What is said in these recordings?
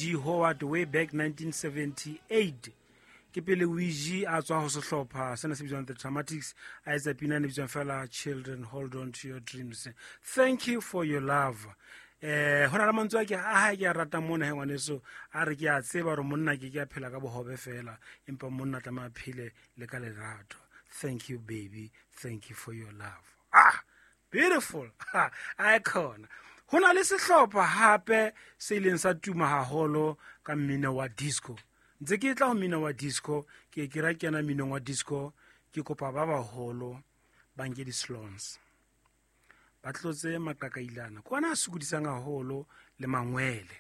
Weegie Howard way back 1978. Ke pele Weegie a tswa ho sehlopha sena se bitswang The Dramatics a etsa pina ne bitswang fela Children Hold On To Your Dreams. Thank you for your love. Hona la mantswe ke a ke a rata mona he ngwaneso a re ke a tseba re monna ke a phela ka bohobe fela empa monna tla ma phile le ka lerato. Thank you baby, thank you for your love. Beautiful. Icon. Hona le sehlopha hape se ileng sa tuma haholo ka mmino wa disco. Ntse ke tla ho mmino wa disco ke ra kena mmino wa disco ke kopa ba baholo ba nke di-slons ba tlotse makakailana kwana a sokodisang haholo le mangwele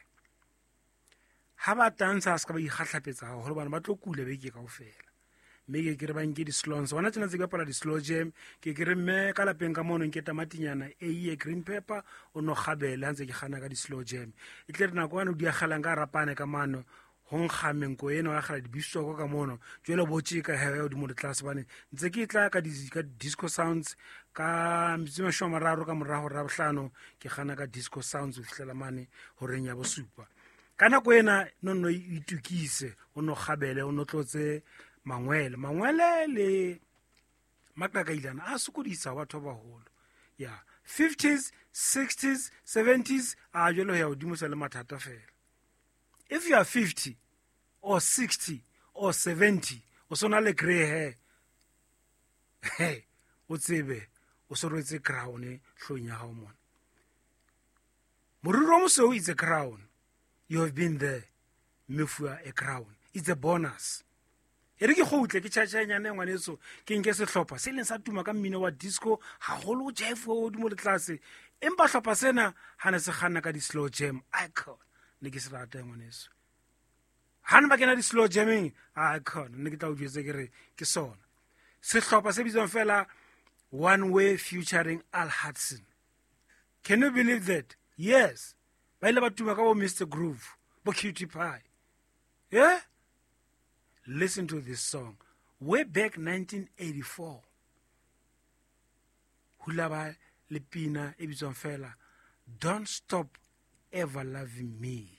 ha ba tansa ska ba ikgahlapetsa haholo bana ba tlo kula beke kaofela mme ke re ba nke di-slons bona tsena tse ke bapala di-slow jam ke re mme ka lapeng ka mono nke tamatinyana e green pepper o no gabele ha ntse ke gana ka di-slow jam e tle re nako ane o di agalang ka rapane ka mano hongga menko eno ya gala dibisoko ka mono jwele botse ka hewe o di mo tlase bane ntse ke tla ka disco sounds ka mtsima shomararo ka morago ra bohlano ke gana ka disco sounds o fihlela mane ho renya bosupa kana ko ena no itukise o no gabele o no tlotse mangwele le makakailana a sokodisa batho ba holo ya 50s 60s 70s a jwelo ya odimosa le mathata fela. If you are 50 or 60 or 70, o sona le gray hair, hey, o tsebe, o soretse crown hlong ya hao mona. Moruro moseo is a crown. You have been there. Mefua a crown. It's a bonus. Ere ke khotle ke tshashanyane ngwaneso ke nke sehlopha se leng sa tuma ka mmino wa disco haholo jive o di mo le tlase empa hlopha sena hana se khanna ka di slow jam icon. Ne ke se rata ngwaneso hana ba kena di-slow jamming icon ne ke tla o jwetse ke re ke sona sehlopha se bitswang fela One Way featuring Al Hudson. Can you believe that? Yes, ba ile ba tuma ka bo Mr. Groove bo Cutie Pie. Yeah, listen to this song way back 1984 hula ba le pina e bitswang fela Don't Stop Ever Loving Me.